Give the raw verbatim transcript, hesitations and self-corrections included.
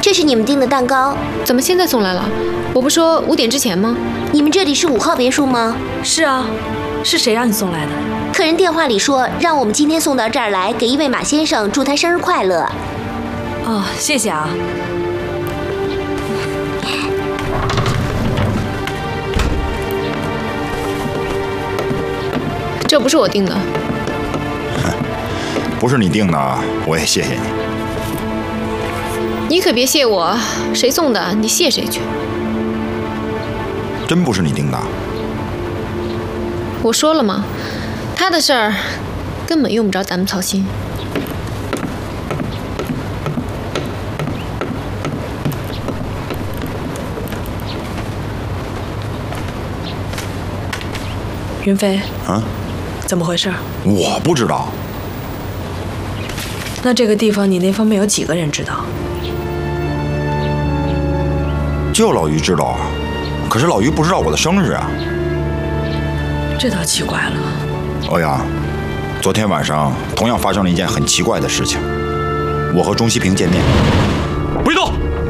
这是你们订的蛋糕， 怎么现在送来了？我不说五点之前吗？ 你们这里是五号别墅吗？ 是啊，是谁让你送来的？ 客人电话里说让我们今天送到这儿来，给一位马先生祝他生日快乐。 哦，谢谢啊。 这不是我订的。 不是你订的，我也谢谢你。 你可别谢我，谁送的你谢谁去。 真不是你订的？ 我说了吗？他的事儿根本用不着咱们操心。 云飞， 啊？ 怎么回事？ 我不知道。 那这个地方你那方面有几个人知道？ 就老于知道啊，可是老于不知道我的生日啊。 这倒奇怪了。 欧阳，昨天晚上同样发生了一件很奇怪的事情。我和钟西平见面。 别动！